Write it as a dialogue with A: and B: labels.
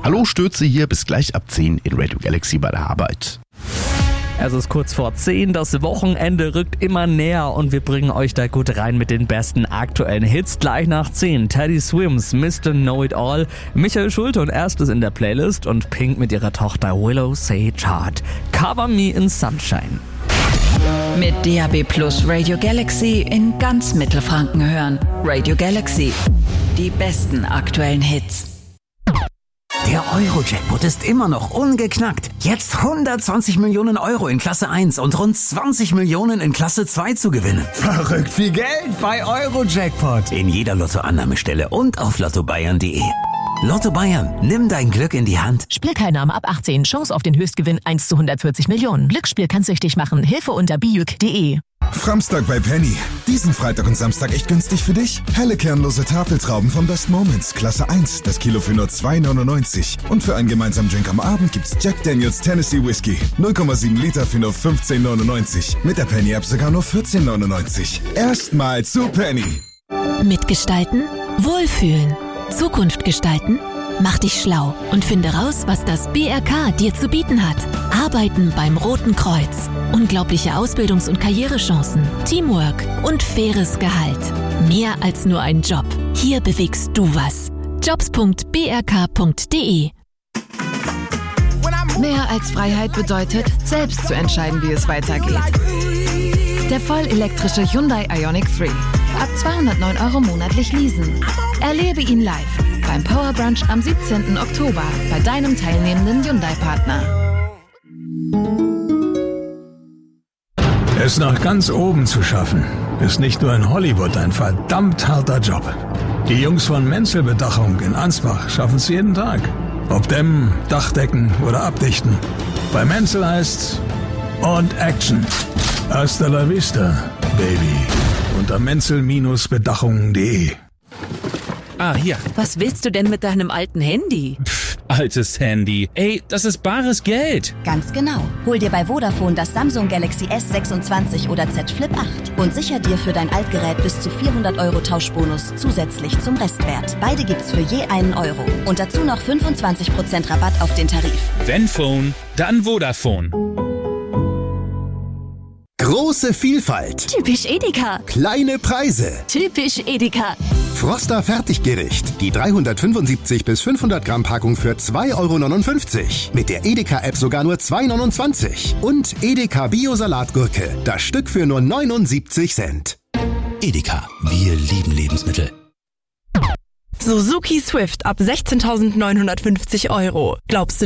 A: Hallo Stürze hier, bis gleich ab 10 in Radio Galaxy bei der Arbeit.
B: Es ist kurz vor 10, das Wochenende rückt immer näher und wir bringen euch da gut rein mit den besten aktuellen Hits. Gleich nach 10, Teddy Swims, Mr. Know It All, Michael Schulte und Erstes in der Playlist und Pink mit ihrer Tochter Willow Sage Hart. Cover Me in Sunshine.
C: Mit DAB+ Radio Galaxy in ganz Mittelfranken hören. Radio Galaxy, die besten aktuellen Hits.
D: Der Euro-Jackpot ist immer noch ungeknackt. Jetzt 120 Millionen Euro in Klasse 1 und rund 20 Millionen in Klasse 2 zu gewinnen.
E: Verrückt viel Geld bei Euro-Jackpot.
D: In jeder Lottoannahmestelle und auf lottobayern.de. Lotto Bayern, nimm dein Glück in die Hand.
F: Spielteilnahme ab 18, Chance auf den Höchstgewinn 1 zu 140 Millionen. Glücksspiel kann süchtig machen, Hilfe unter biüc.de.
G: Framstag bei Penny. Diesen Freitag und Samstag echt günstig für dich? Helle kernlose Tafeltrauben vom Best Moments, Klasse 1, das Kilo für nur 2,99. Und für einen gemeinsamen Drink am Abend gibt's Jack Daniels Tennessee Whiskey, 0,7 Liter für nur 15,99. Mit der Penny-App sogar nur 14,99. Erstmal zu Penny.
F: Mitgestalten, wohlfühlen, Zukunft gestalten, mach dich schlau und finde raus, was das BRK dir zu bieten hat. Arbeiten beim Roten Kreuz. Unglaubliche Ausbildungs- und Karrierechancen, Teamwork und faires Gehalt. Mehr als nur ein Job. Hier bewegst du was. Jobs.brk.de.
H: Mehr als Freiheit bedeutet, selbst zu entscheiden, wie es weitergeht. Der vollelektrische Hyundai Ioniq 3. Ab 209 € monatlich leasen. Erlebe ihn live beim Power Brunch am 17. Oktober bei deinem teilnehmenden Hyundai-Partner.
I: Es nach ganz oben zu schaffen, ist nicht nur in Hollywood ein verdammt harter Job. Die Jungs von Menzel Bedachung in Ansbach schaffen es jeden Tag. Ob dämmen, Dachdecken oder abdichten. Bei Menzel heißt's und Action. Hasta la vista, Baby. Unter menzel-bedachungen.de.
J: Ah, hier.
K: Was willst du denn mit deinem alten Handy?
J: Altes Handy. Ey, das ist bares Geld.
L: Ganz genau. Hol dir bei Vodafone das Samsung Galaxy S26 oder Z Flip 8 und sicher dir für dein Altgerät bis zu 400 € Tauschbonus zusätzlich zum Restwert. Beide gibt's für je einen Euro. Und dazu noch 25% Rabatt auf den Tarif.
J: Wenn Phone, dann Vodafone.
M: Große Vielfalt.
L: Typisch Edeka.
M: Kleine Preise.
L: Typisch Edeka.
M: Froster Fertiggericht. Die 375 bis 500 Gramm Packung für 2,59 €. Mit der Edeka-App sogar nur 2,29 €. Und Edeka Bio-Salatgurke. Das Stück für nur 79 Cent.
N: Edeka. Wir lieben Lebensmittel.
O: Suzuki Swift ab 16.950 €. Glaubst du